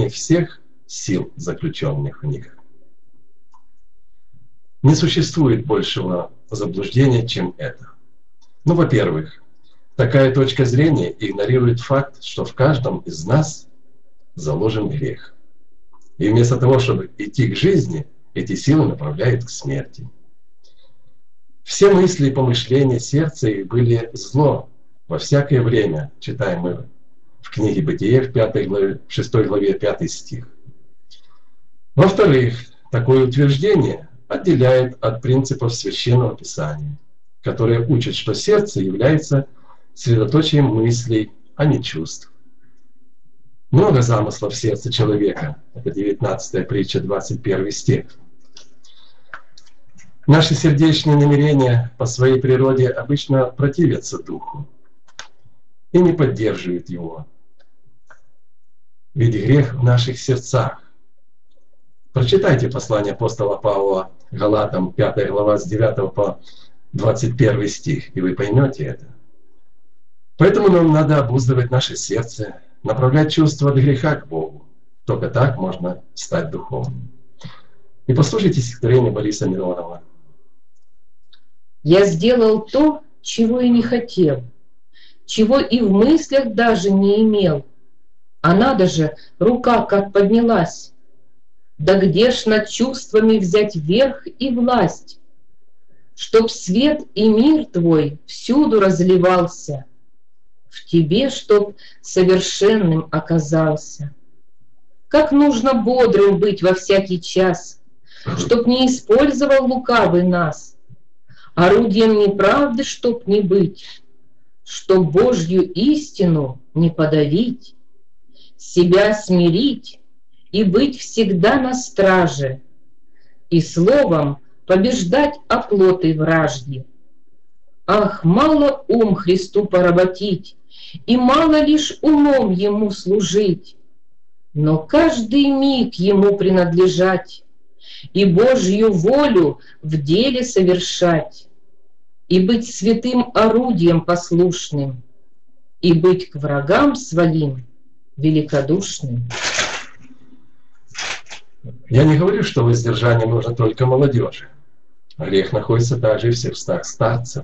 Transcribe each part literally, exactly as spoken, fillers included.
уничтожение всех сил, заключенных в них. Не существует большего заблуждения, чем это. Ну, во-первых, такая точка зрения игнорирует факт, что в каждом из нас заложен грех. И вместо того, чтобы идти к жизни, эти силы направляют к смерти. Все мысли и помышления сердца их были зло во всякое время, читаем мы в книге Бытие, в, пятой главе, в шестой главе, пятый стих. Во-вторых, такое утверждение отделяет от принципов Священного Писания, которое учит, что сердце является средоточием мыслей, а не чувств. Много замыслов в сердце человека. Это девятнадцатая притча, двадцать первый стих. Наши сердечные намерения по своей природе обычно противятся духу и не поддерживают его. Ведь грех в наших сердцах. Прочитайте послание апостола Павла Галатам, пятая глава, с девятого по двадцать первый стих, и вы поймете это. Поэтому нам надо обуздывать наше сердце, направлять чувства от греха к Богу. Только так можно стать духовным. И послушайте стихотворение Бориса Миронова. «Я сделал то, чего и не хотел, чего и в мыслях даже не имел. А надо же, рука как поднялась. Да где ж над чувствами взять верх и власть, чтоб свет и мир твой всюду разливался, в тебе, чтоб совершенным оказался. Как нужно бодрым быть во всякий час, чтоб не использовал лукавый нас, орудием неправды, чтоб не быть, чтоб Божью истину не подавить, себя смирить и быть всегда на страже, и словом побеждать оплоты вражди. Ах, мало ум Христу поработить, и мало лишь умом Ему служить, но каждый миг Ему принадлежать, и Божью волю в деле совершать, и быть святым орудием послушным, и быть к врагам своим великодушным». Я не говорю, что воздержание нужно только молодежи. Грех находится также и в сердцах старцев.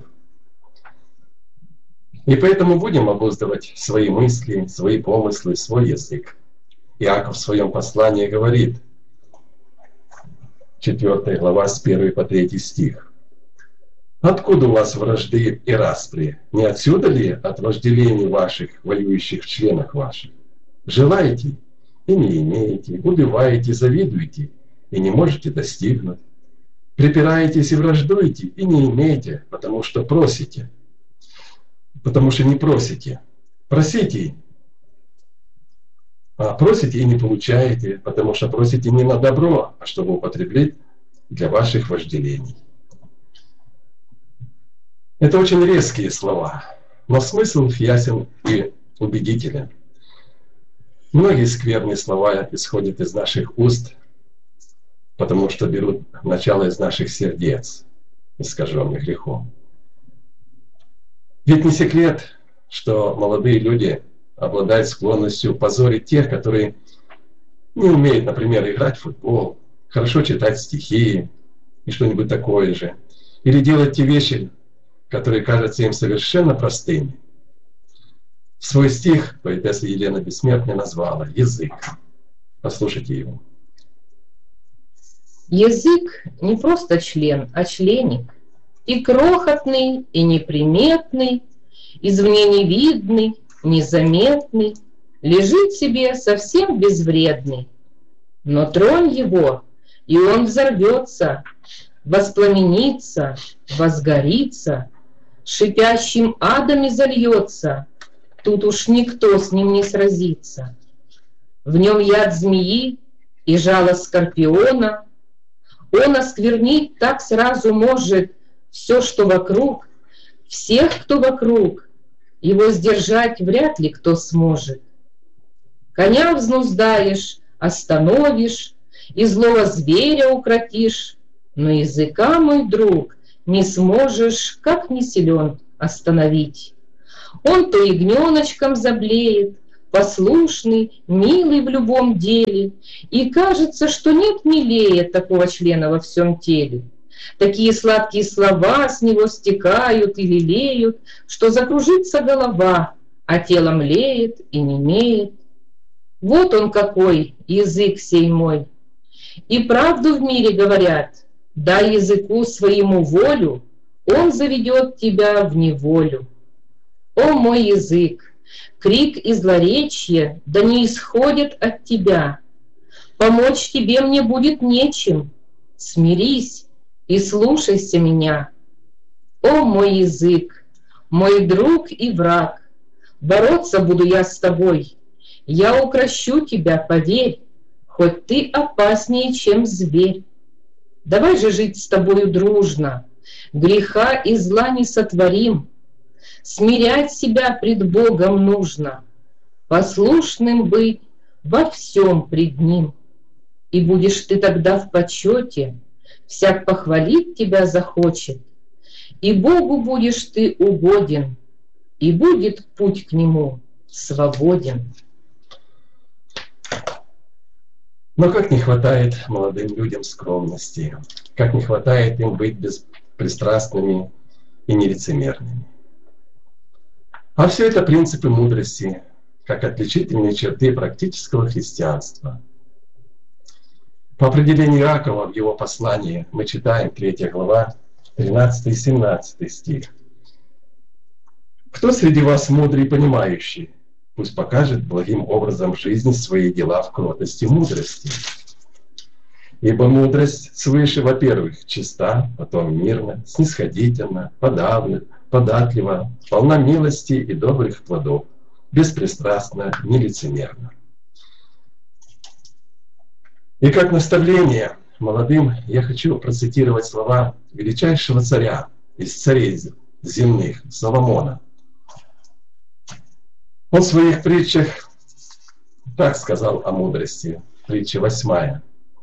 И поэтому будем обуздывать свои мысли, свои помыслы, свой язык. Иаков в своем послании говорит, четвёртая глава, с первого по третий стих. «Откуда у вас вражды и распри? Не отсюда ли от вожделений ваших, воюющих в членах ваших? Желаете и не имеете, убиваете, завидуете и не можете достигнуть. Припираетесь и враждуете и не имеете, потому что просите. Потому что не просите. Просите, а просите и не получаете, потому что просите не на добро, а чтобы употреблять для ваших вожделений». Это очень резкие слова, но смысл их ясен и убедителен. Многие скверные слова исходят из наших уст, потому что берут начало из наших сердец, искаженных грехом. Ведь не секрет, что молодые люди обладают склонностью позорить тех, которые не умеют, например, играть в футбол, хорошо читать стихи и что-нибудь такое же, или делать те вещи, которые кажутся им совершенно простыми. Свой стих поэтесса Елена Бессмертная назвала «Язык». Послушайте его. Язык не просто член, а членик, и крохотный, и неприметный, извне невидный, незаметный, лежит себе совсем безвредный. Но тронь его, и он взорвется, воспламенится, возгорится, шипящим адами зальется. Тут уж никто с ним не сразится. В нем яд змеи и жало скорпиона. Он осквернить так сразу может все, что вокруг, всех, кто вокруг. Его сдержать вряд ли кто сможет. Коня взнуздаешь, остановишь, и злого зверя укротишь, но языка, мой друг, не сможешь, как ни силен, остановить. Он то ягненочком заблеет, послушный, милый в любом деле, и кажется, что нет милее такого члена во всем теле. Такие сладкие слова с него стекают и лелеют, что закружится голова, а тело млеет и немеет. Вот он какой, язык сей мой. И правду в мире говорят, дай языку своему волю, он заведет тебя в неволю. О мой язык, крик и злоречье, да не исходят от тебя. Помочь тебе мне будет нечем. Смирись и слушайся меня. О мой язык, мой друг и враг, бороться буду я с тобой. Я укрощу тебя, поверь, хоть ты опаснее, чем зверь. Давай же жить с тобою дружно, греха и зла не сотворим. Смирять себя пред Богом нужно, послушным быть во всем пред Ним. И будешь ты тогда в почете, всяк похвалить тебя захочет, и Богу будешь ты угоден, и будет путь к Нему свободен. Но как не хватает молодым людям скромности, как не хватает им быть беспристрастными и нелицемерными. А все это принципы мудрости, как отличительные черты практического христианства. По определению Иакова в его послании мы читаем третья глава, тринадцатый и семнадцатый стих. «Кто среди вас мудрый и понимающий? Пусть покажет благим образом жизни свои дела в кротости мудрости. Ибо мудрость свыше, во-первых, чиста, потом мирна, снисходительна, подавлена, податлива, полна милости и добрых плодов, беспристрастна, нелицемерна». И как наставление молодым я хочу процитировать слова величайшего царя из царей земных, Соломона. Он в своих притчах так сказал о мудрости, притча восьмая.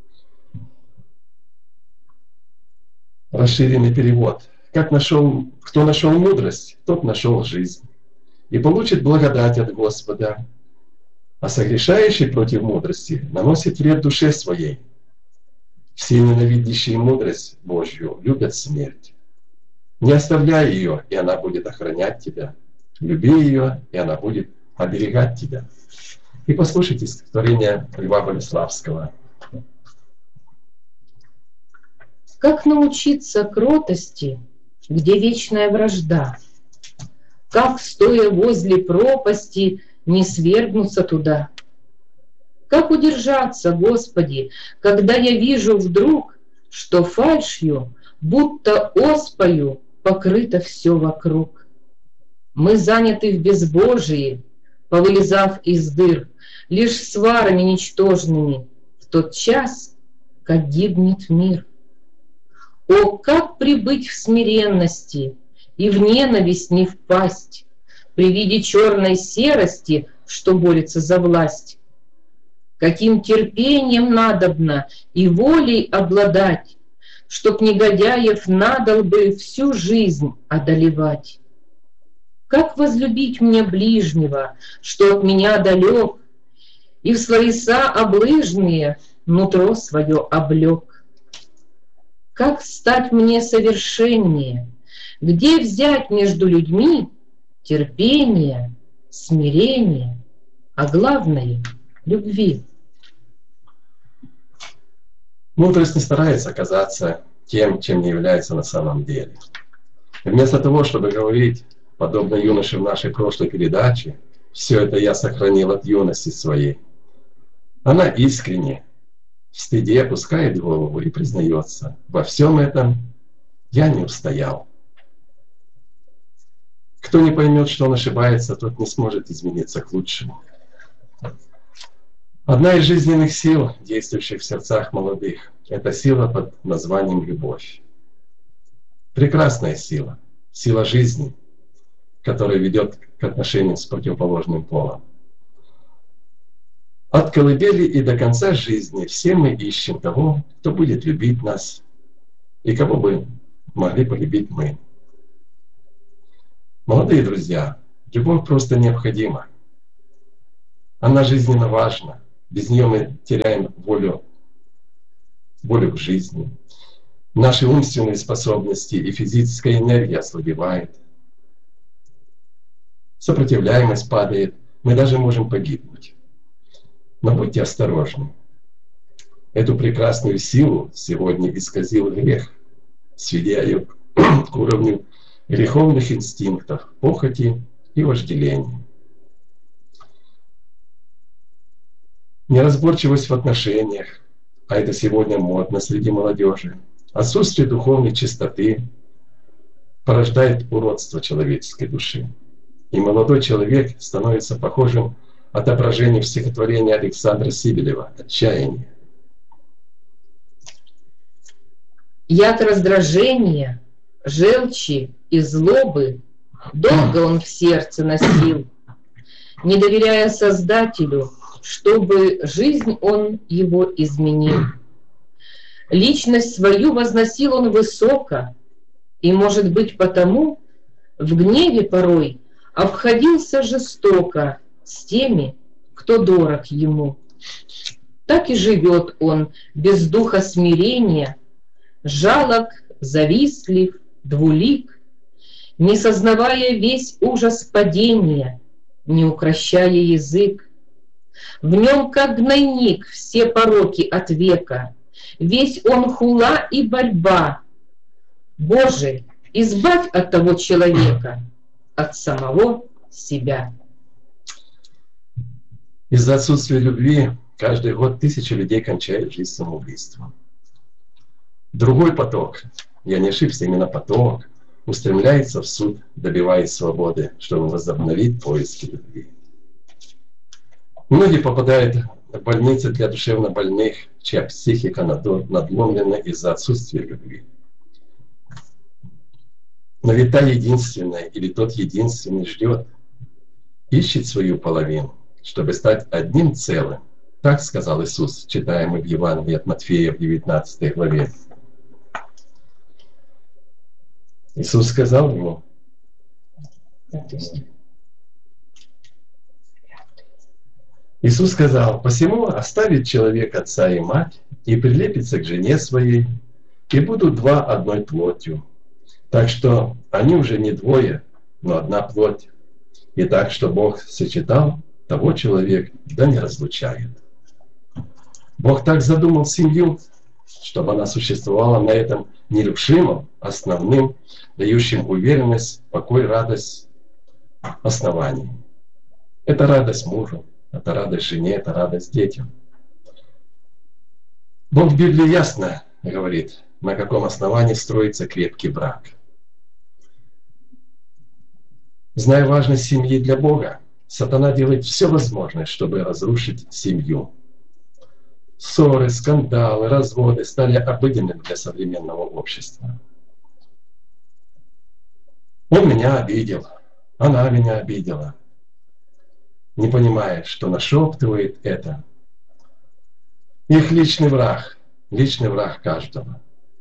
Расширенный перевод. Как нашел, кто нашел мудрость, тот нашел жизнь и получит благодать от Господа. А согрешающий против мудрости наносит вред душе своей. Все ненавидящие мудрость Божью любят смерть. Не оставляй ее, и она будет охранять тебя. Люби ее, и она будет оберегать тебя. И послушайте стихотворение Льва Болеславского. Как научиться кротости, где вечная вражда? Как, стоя возле пропасти, не свергнуться туда? Как удержаться, Господи, когда я вижу вдруг, что фальшью, будто оспою, покрыто все вокруг? Мы заняты в безбожии, повылезав из дыр, лишь сварами ничтожными, в тот час, как гибнет мир. О, как прибыть в смиренности и в ненависть не впасть при виде черной серости, что борется за власть? Каким терпением надобно и волей обладать, чтоб негодяев надо бы всю жизнь одолевать? Как возлюбить мне ближнего, что от меня далек, и в словеса облыжные нутро свое облек? Как стать мне совершеннее? Где взять между людьми терпение, смирение, а главное — любви? Мудрость не старается оказаться тем, чем не является на самом деле. И вместо того, чтобы говорить, подобно юноше в нашей прошлой передаче, «все это я сохранил от юности своей», она искренне, в стыде опускает голову и признается: во всем этом я не устоял. Кто не поймет, что он ошибается, тот не сможет измениться к лучшему. Одна из жизненных сил, действующих в сердцах молодых, это сила под названием любовь. Прекрасная сила, сила жизни, которая ведет к отношениям с противоположным полом. От колыбели и до конца жизни все мы ищем того, кто будет любить нас, и кого бы могли полюбить мы. Молодые друзья, любовь просто необходима. Она жизненно важна. Без нее мы теряем волю, волю к жизни. Наши умственные способности и физическая энергия ослабевает. Сопротивляемость падает. Мы даже можем погибнуть. Но будьте осторожны. Эту прекрасную силу сегодня исказил грех, сведя ее к уровню греховных инстинктов, похоти и вожделения. Неразборчивость в отношениях, а это сегодня модно среди молодежи, отсутствие духовной чистоты порождает уродство человеческой души. И молодой человек становится похожим отображением стихотворения Александра Сибелева «Отчаяние». Яд раздражения, желчи и злобы долго он в сердце носил, не доверяя Создателю, чтобы жизнь он его изменил. Личность свою возносил он высоко, и, может быть, потому в гневе порой обходился жестоко с теми, кто дорог ему. Так и живет он без духа смирения, жалок, завистлив, двулик, не сознавая весь ужас падения, не укрощая язык. В нем, как гнойник, все пороки от века, весь он хула и борьба. Боже, избавь от того человека, от самого себя. Из-за отсутствия любви каждый год тысячи людей кончают жизнь самоубийством. Другой поток, я не ошибся, именно поток, устремляется в суд, добиваясь свободы, чтобы возобновить поиски любви. Многие попадают в больницы для душевнобольных, чья психика надломлена из-за отсутствия любви. Но ведь та единственная или тот единственный ждет, ищет свою половину, чтобы стать одним целым. Так сказал Иисус, читаемый в Евангелии от Матфея в девятнадцатой главе. Иисус сказал ему, Иисус сказал, посему оставит человек отца и мать, и прилепится к жене своей, и будут два одной плотью. Так что они уже не двое, но одна плоть. И так, что Бог сочетал, того человек да не разлучает. Бог так задумал семью, чтобы она существовала на этом нерушимом, основным, дающим уверенность, покой, радость основании. Это радость мужу, это радость жене, это радость детям. Бог в Библии ясно говорит, на каком основании строится крепкий брак. Зная важность семьи для Бога, сатана делает все возможное, чтобы разрушить семью. Ссоры, скандалы, разводы стали обыденными для современного общества. Он меня обидел, она меня обидела, не понимая, что нашептывает это их личный враг, личный враг каждого.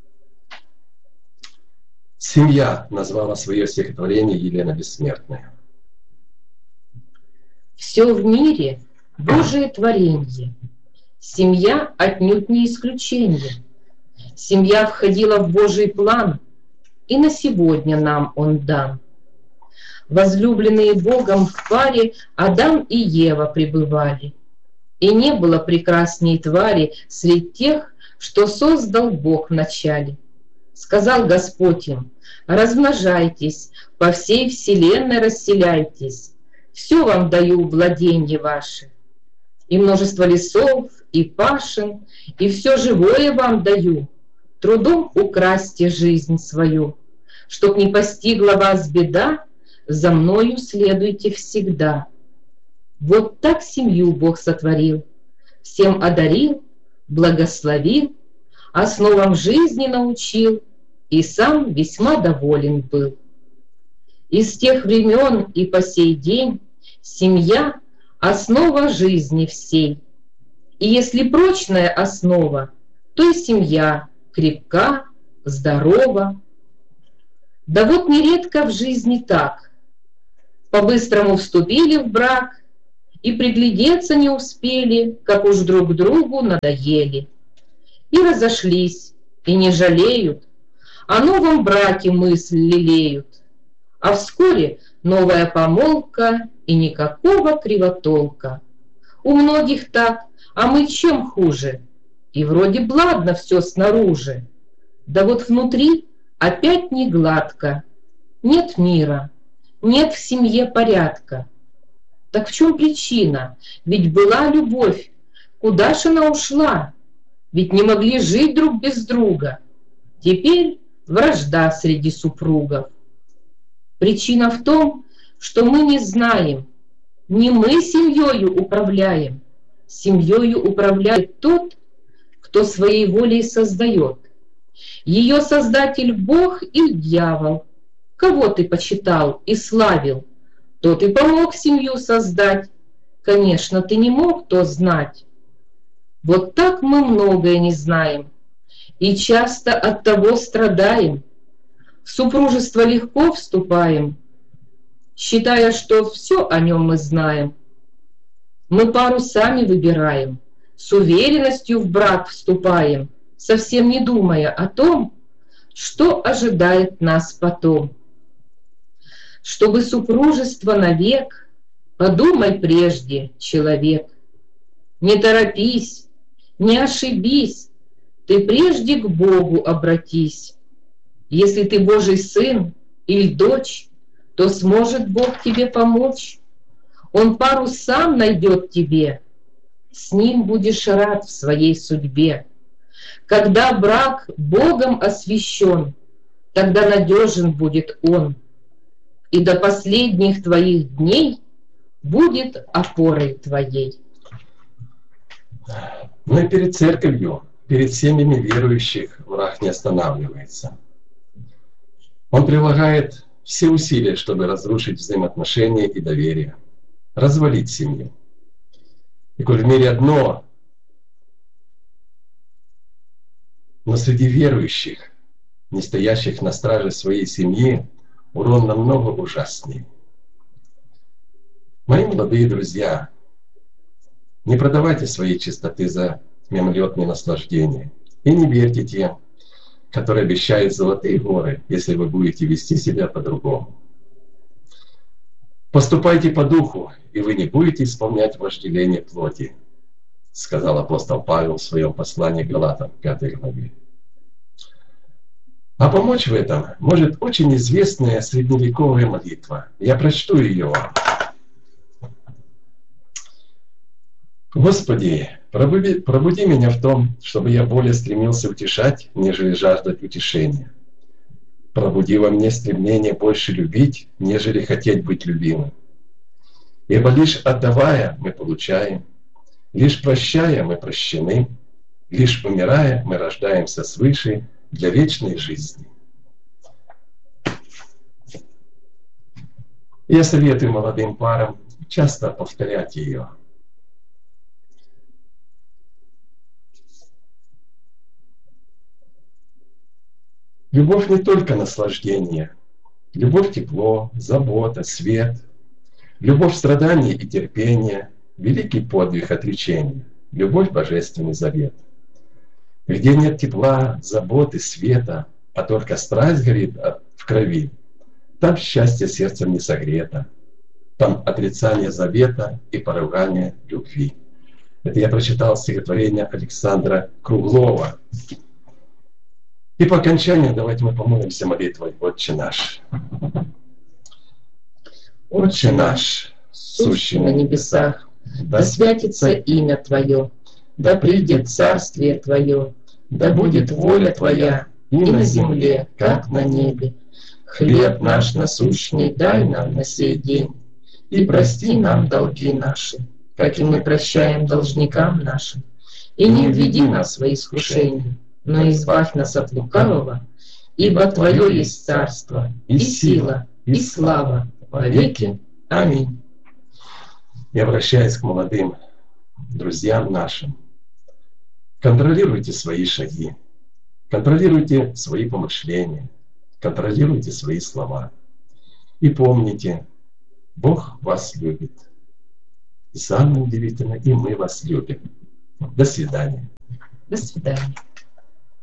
Семья назвала свое стихотворение Елена Бессмертная. Все в мире Божие творенье. Семья отнюдь не исключение. Семья входила в Божий план, и на сегодня нам он дан. Возлюбленные Богом в паре Адам и Ева пребывали, и не было прекрасней твари среди тех, что создал Бог вначале. Сказал Господь им: размножайтесь, по всей вселенной расселяйтесь, все вам даю владенье ваше, и множество лесов, и пашин, и все живое вам даю, трудом украсьте жизнь свою, чтоб не постигла вас беда, за мною следуйте всегда. Вот так семью Бог сотворил, всем одарил, благословил, основам жизни научил, и сам весьма доволен был. Из тех времен и по сей день семья — основа жизни всей. И если прочная основа, то и семья крепка, здорова. Да вот нередко в жизни так: по-быстрому вступили в брак, и приглядеться не успели, как уж друг другу надоели. И разошлись, и не жалеют, о новом браке мысль лелеют. А вскоре новая помолвка и никакого кривотолка. У многих так, а мы чем хуже? И вроде бладно все снаружи. Да вот внутри опять не гладко. Нет мира, нет в семье порядка. Так в чем причина? Ведь была любовь. Куда ж она ушла? Ведь не могли жить друг без друга. Теперь вражда среди супругов. Причина в том, что мы не знаем. Не мы семьёю управляем. Семьёю управляет тот, кто своей волей создает. Ее создатель Бог или дьявол? Кого ты почитал и славил? Тот и помог семью создать. Конечно, ты не мог то знать. Вот так мы многое не знаем. И часто от того страдаем. В супружество легко вступаем, считая, что все о нем мы знаем. Мы пару сами выбираем, с уверенностью в брак вступаем, совсем не думая о том, что ожидает нас потом. Чтобы супружество навек, подумай прежде, человек. Не торопись, не ошибись, ты прежде к Богу обратись. Если ты Божий сын или дочь, то сможет Бог тебе помочь. Он пару сам найдет тебе, с ним будешь рад в своей судьбе. Когда брак Богом освящен, тогда надежен будет он, и до последних твоих дней будет опорой твоей. Но и перед церковью, перед семьями верующих враг не останавливается. Он прилагает все усилия, чтобы разрушить взаимоотношения и доверие, развалить семью. И коль в мире одно, но среди верующих, не стоящих на страже своей семьи, урон намного ужаснее. Мои молодые друзья, не продавайте своей чистоты за мимолетные наслаждения и не верьте тем, которые обещают золотые горы, если вы будете вести себя по-другому. Поступайте по духу, и вы не будете исполнять вожделение плоти, сказал апостол Павел в своем послании к Галатам, пятой главе. А помочь в этом может очень известная средневековая молитва. Я прочту ее вам. Господи, пробуди, пробуди меня в том, чтобы я более стремился утешать, нежели жаждать утешения. Пробуди во мне стремление больше любить, нежели хотеть быть любимым. Ибо лишь отдавая, мы получаем, лишь прощая, мы прощены, лишь умирая, мы рождаемся свыше для вечной жизни. Я советую молодым парам часто повторять ее. Любовь не только наслаждение. Любовь — тепло, забота, свет. Любовь — страдание и терпение. Великий подвиг отречения. Любовь — божественный завет. Где нет тепла, заботы, света, а только страсть горит в крови, там счастье сердцем не согрето. Там отрицание завета и поругание любви. Это я прочитал стихотворение Александра Круглова. И по окончанию давайте мы помолимся молитвой «Отче наш». Отче наш, сущий на небесах, да святится имя Твое, да придет царствие Твое, да будет воля Твоя и на земле, как на небе. Хлеб наш насущный дай нам на сей день, и прости нам долги наши, как и мы прощаем должникам нашим. И не введи нас во искушение, но избавь нас от лукавого, ибо Твое есть царство, и сила, и слава во веки. Аминь. И обращаясь к молодым друзьям нашим, контролируйте свои шаги, контролируйте свои помышления, контролируйте свои слова. И помните, Бог вас любит. И самое удивительное, и мы вас любим. До свидания. До свидания.